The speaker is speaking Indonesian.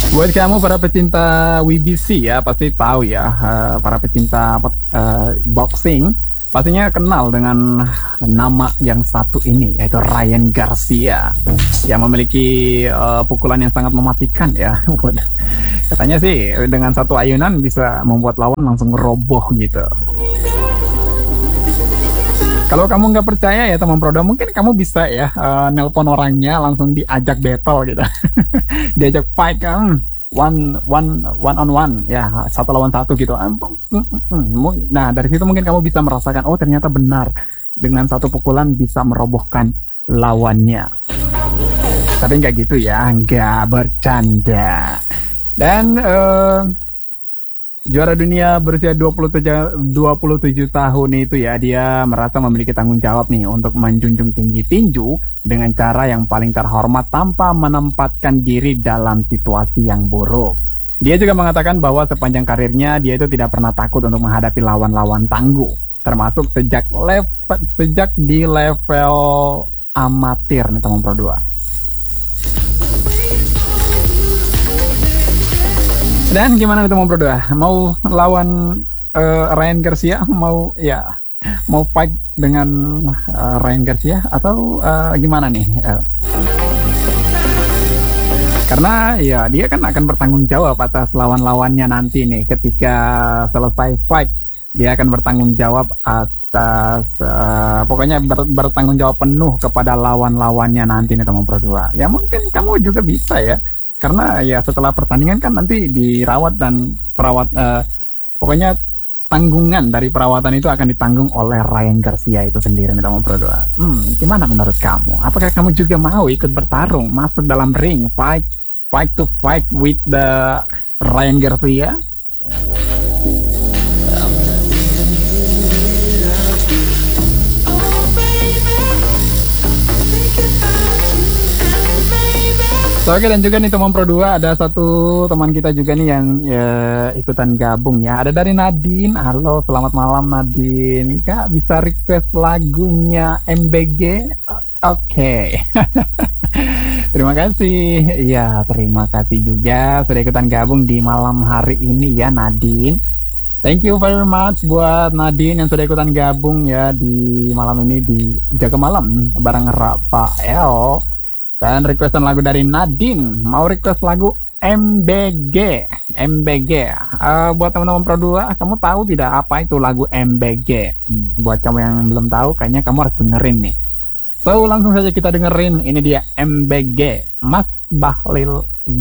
Buat kamu para pecinta WBC ya pasti tahu ya, para pecinta boxing pastinya kenal dengan nama yang satu ini yaitu Ryan Garcia yang memiliki pukulan yang sangat mematikan ya. Katanya sih dengan satu ayunan bisa membuat lawan langsung roboh gitu. Kalau kamu nggak percaya ya teman Proda, mungkin kamu bisa ya nelpon orangnya langsung diajak battle gitu, diajak fight kan, one on one ya, satu lawan satu gitu. Nah dari situ mungkin kamu bisa merasakan, oh ternyata benar dengan satu pukulan bisa merobohkan lawannya. Tapi nggak gitu ya, nggak bercanda. Dan juara dunia berusia 27 tahun itu ya, dia merasa memiliki tanggung jawab nih untuk menjunjung tinggi tinju dengan cara yang paling terhormat tanpa menempatkan diri dalam situasi yang buruk. Dia juga mengatakan bahwa sepanjang karirnya dia itu tidak pernah takut untuk menghadapi lawan-lawan tangguh, termasuk sejak di level amatir nih teman Pro 2. Dan gimana nih teman Pro 2? Mau lawan Ryan Garcia? Mau fight dengan Ryan Garcia atau gimana nih? Karena ya dia kan akan bertanggung jawab atas lawan-lawannya nanti nih ketika selesai fight. Dia akan bertanggung jawab atas pokoknya bertanggung jawab penuh kepada lawan-lawannya nanti nih teman Pro 2. Ya mungkin kamu juga bisa ya. Karena ya setelah pertandingan kan nanti dirawat dan pokoknya tanggungan dari perawatan itu akan ditanggung oleh Ryan Garcia itu sendiri nih teman Pro 2. Gimana menurut kamu? Apakah kamu juga mau ikut bertarung, masuk dalam ring, fight to fight with the Ryan Garcia? Oke, dan juga nih teman Pro 2 ada satu teman kita juga nih yang ikutan gabung ya. Ada dari Nadine. Halo, selamat malam Nadine. Kak, bisa request lagunya MBG? Oke. Terima kasih. Ya, terima kasih juga sudah ikutan gabung di malam hari ini ya Nadine. Thank you very much buat Nadine yang sudah ikutan gabung ya di malam ini di Jaga Malam bareng Rafael. Dan requestan lagu dari Nadine, mau request lagu MBG. Buat teman-teman Pro 2, kamu tahu tidak apa itu lagu MBG? Buat kamu yang belum tahu, kayaknya kamu harus dengerin nih. So langsung saja kita dengerin, ini dia MBG, Mas Bahlil